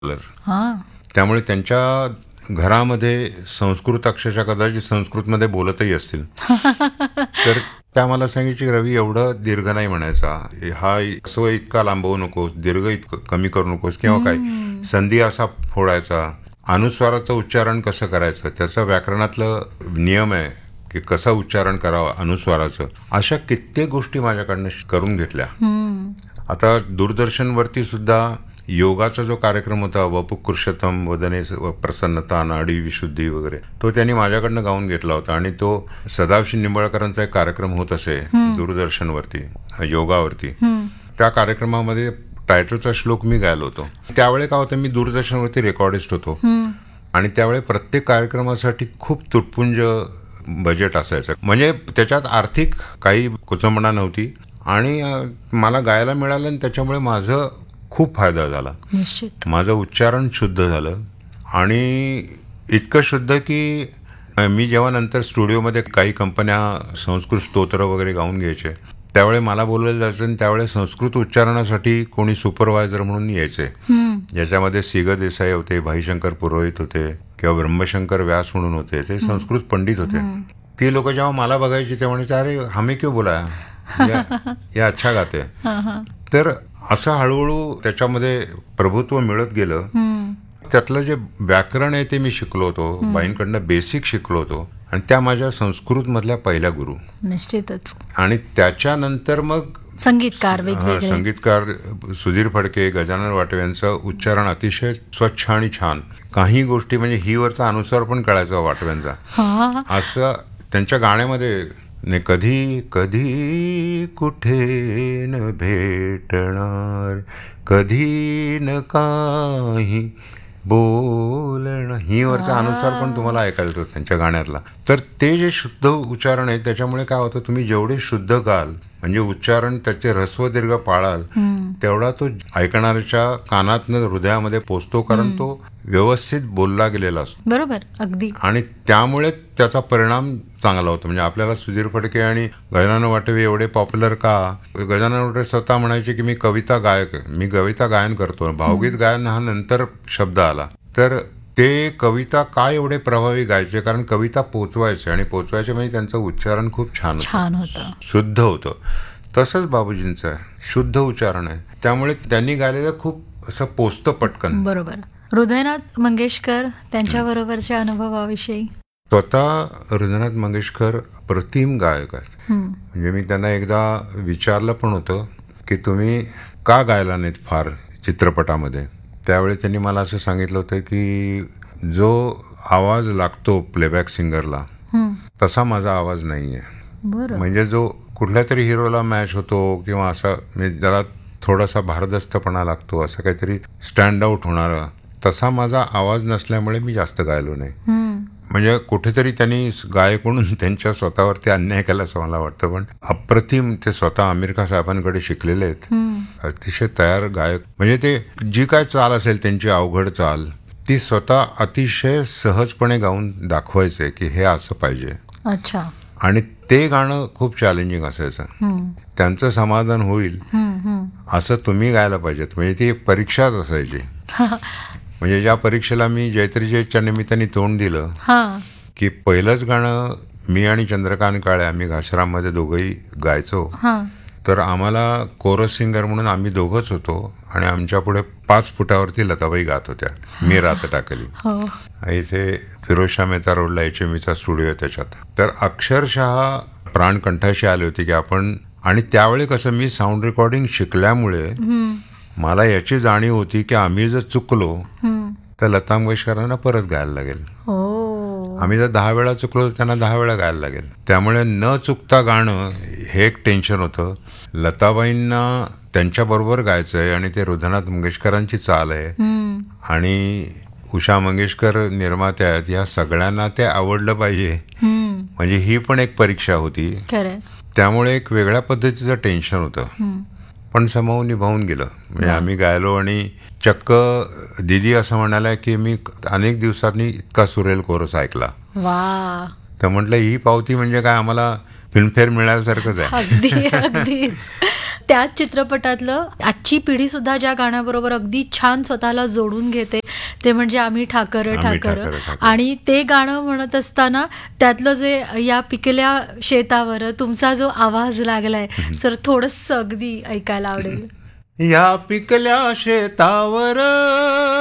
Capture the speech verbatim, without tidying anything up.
हां. त्यामुळे त्यांच्या घरामध्ये संस्कृत अक्षरशः कदाचित संस्कृतमध्ये बोलतही असतील. तर त्या मला सांगायची, रवी एवढं दीर्घ नाही म्हणायचा, हा स्व इतका लांबवू नकोस, दीर्घ इतकं कमी करू नकोस किंवा काय, संधी असा फोडायचा, अनुस्वाराचं उच्चारण कसं करायचं, त्याचं व्याकरणातलं नियम आहे की कसं उच्चारण करावं अनुस्वाराचं, अशा कित्येक गोष्टी माझ्याकडनं करून घेतल्या. आता दूरदर्शनवरती सुद्धा योगाचा जो कार्यक्रम होता, वपुकृषतम वदने प्रसन्नता नाडी विशुद्धी वगैरे, तो त्यांनी माझ्याकडनं गाऊन घेतला होता. आणि तो सदाशिव निंबाळकरांचा एक कार्यक्रम होत असे दूरदर्शनवरती योगावरती. त्या कार्यक्रमामध्ये टायटलचा श्लोक मी गायलो होतो. त्यावेळी काय होतं, मी दूरदर्शनवरती रेकॉर्डिस्ट होतो आणि त्यावेळी प्रत्येक कार्यक्रमासाठी खूप तुटपुंज बजेट असायचं. म्हणजे त्याच्यात आर्थिक काही कुचंबणा नव्हती आणि मला गायला मिळालं आणि त्याच्यामुळे माझं खूप फायदा झाला. निश्चित. माझं उच्चारण शुद्ध झालं आणि इतकं शुद्ध की मी जेव्हा नंतर स्टुडिओमध्ये काही कंपन्या संस्कृत स्तोत्र वगैरे गाऊन घ्यायचे, त्यावेळी मला बोललं जायचं आणि त्यावेळी संस्कृत उच्चारणासाठी कोणी सुपरवायझर म्हणून यायचे, ज्याच्यामध्ये सी ग देसाई होते, भाईशंकर पुरोहित होते किंवा ब्रह्मशंकर व्यास म्हणून होते, ते संस्कृत पंडित होते. ती लोक जेव्हा मला बघायची ते म्हणायचे, अरे हमें क्यों बोला, या अच्छा गाते. तर असं हळूहळू त्याच्यामध्ये प्रभुत्व मिळत गेलं. त्यातलं जे व्याकरण आहे ते मी शिकलो होतो, बाईंकडनं बेसिक शिकलो होतो आणि त्या माझ्या संस्कृत मधल्या पहिल्या गुरु. निश्चितच. आणि त्याच्यानंतर मग संगीतकार वेगवेगळे संगीतकार सुधीर फडके, गजानन वाटवे यांचं उच्चारण अतिशय स्वच्छ आणि छान. काही गोष्टी म्हणजे ही वरचा अनुस्वार पण कळायचा वाटव्यांचा. असं त्यांच्या गाण्यामध्ये ने कधी कधी कुठे न भेटणार, कधी न काही बोलणं, ही वरचा अनुसार पण तुम्हाला ऐकायला येतो त्यांच्या गाण्यातला. तर ते जे शुद्ध उच्चारण आहे त्याच्यामुळे काय होतं, तुम्ही जेवढे शुद्ध गाल म्हणजे उच्चारण त्याचे ऱ्हस्व दीर्घ पाळाल तेवढा तो ऐकणाऱ्याच्या कानातनं हृदयामध्ये पोचतो, कारण तो व्यवस्थित बोलला गेलेला असतो. बरोबर, अगदी. आणि त्यामुळे त्याचा परिणाम चांगला होतो. म्हणजे आपल्याला सुधीर फडके आणि गजानन वाटवे एवढे पॉप्युलर का, गजानन वाटवे स्वतः म्हणायचे की मी कविता गायक, मी कविता गायन करतो. भावगीत गायन हा नंतर शब्द आला. तर ते कविता काय एवढे प्रभावी गायचे, कारण कविता पोचवायचे आणि पोचवायचे म्हणजे त्यांचं उच्चारण खूप छान छान होतं, शुद्ध होतं. तसंच बाबूजींचं आहे, शुद्ध उच्चारण आहे, त्यामुळे त्यांनी गायलेलं खूप असं पोचतं पटकन. बरोबर. हृदयनाथ मंगेशकर त्यांच्याबरोबरच्या अनुभवाविषयी. स्वतः हृदयनाथ मंगेशकर प्रतिम गायक आहेत. म्हणजे मी त्यांना एकदा विचारलं पण होतं की तुम्ही का गायला नाहीत फार चित्रपटामध्ये. त्यावेळी त्यांनी मला असं सांगितलं होतं की जो आवाज लागतो प्लेबॅक सिंगरला तसा माझा आवाज नाही आहे. म्हणजे जो कुठल्या तरी हिरोला मॅच होतो किंवा असा ज्याला थोडासा भारदस्तपणा लागतो, असं काहीतरी स्टँड आउट होणारा, तसा माझा आवाज नसल्यामुळे मी जास्त गायलो नाही. म्हणजे कुठेतरी त्यांनी गायक म्हणून त्यांच्या स्वतःवरती अन्याय केला असं मला वाटतं. पण अप्रतिम ते स्वतः आमिर खान साहेबांकडे शिकलेले आहेत, अतिशय तयार गायक. म्हणजे ते जी काय चाल असेल त्यांची अवघड चाल ती स्वतः अतिशय सहजपणे गाऊन दाखवायचे की हे असं पाहिजे. अच्छा. आणि ते गाणं खूप चॅलेंजिंग असायचं. त्यांचं समाधान होईल असं तुम्ही गायला पाहिजेत. म्हणजे ती परीक्षाच असायची. म्हणजे ज्या परीक्षेला मी जयत्री जयच्या निमित्ताने तोंड दिलं की पहिलंच गाणं मी आणि चंद्रकांत काळे आम्ही घाशरामध्ये दोघंही गायचो, तर आम्हाला कोरस सिंगर म्हणून आम्ही दोघंच होतो आणि आमच्या पुढे पाच फुटावरती लताबाई गात होत्या, मी रात टाकली. इथे फिरोजशाह मेहता रोडला एच एम ईचा स्टुडिओ आहे त्याच्यात. तर अक्षरशः प्राण कंठाशी आले होते की आपण, आणि त्यावेळी कसं मी साऊंड रेकॉर्डिंग शिकल्यामुळे मला याची जाणीव होती की आम्ही जर चुकलो तर लता मंगेशकरांना परत गायला लागेल. आम्ही जर दहा वेळा चुकलो तर त्यांना दहा वेळा गायला लागेल. त्यामुळे न चुकता गाणं हे एक टेन्शन होतं. लताबाईंना त्यांच्याबरोबर गायचं आहे आणि ते हृदयनाथ मंगेशकरांची चाल आहे आणि उषा मंगेशकर निर्मात्या आहेत, या सगळ्यांना ते आवडलं पाहिजे. म्हणजे ही पण एक परीक्षा होती. त्यामुळे एक वेगळ्या पद्धतीचं टेन्शन होतं, पण समोर निभावून गेलं. म्हणजे आम्ही गायलो आणि चक्क दिदी असं म्हणाल्या की मी अनेक दिवसांनी इतका सुरेल कोरस ऐकला. तर म्हटलं ही पावती म्हणजे काय, आम्हाला फिल्मफेअर मिळाल्यासारखंच आहे. अगदी अगदीच. त्याच चित्रपटातलं आजची पिढी सुद्धा ज्या गाण्याबरोबर अगदी छान स्वतःला जोडून घेते ते म्हणजे आम्ही ठाकर आम्ही ठाकर ठाकर, ठाकर. आणि ते गाणं म्हणत असताना त्यातलं जे या पिकल्या शेतावर तुमचा जो आवाज लागलाय सर थोडंसं अगदी ऐकायला आवडेल. या पिकल्या शेतावर